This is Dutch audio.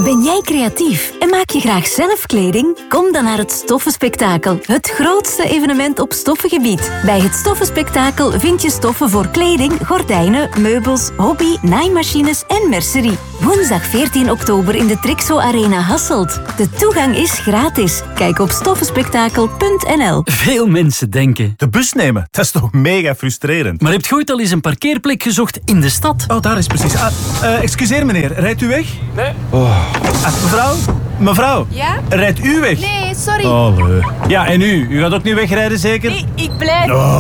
Ben jij creatief en maak je graag zelf kleding? Kom dan naar het Stoffenspektakel, het grootste evenement op stoffengebied. Bij het Stoffenspektakel vind je stoffen voor kleding, gordijnen, meubels, hobby, naaimachines en mercerie. Woensdag 14 oktober in de Trixo Arena Hasselt. De toegang is gratis. Kijk op stoffenspektakel.nl. Veel mensen denken... De bus nemen, dat is toch mega frustrerend. Maar heb je ooit al eens een parkeerplek gezocht in de stad? Oh, daar is precies. Excuseer meneer, rijdt u weg? Nee. Mevrouw? Ja? Rijdt u weg? Nee, sorry. Oh, ja, en u? U gaat ook niet wegrijden, zeker? Nee, ik blijf. Oh.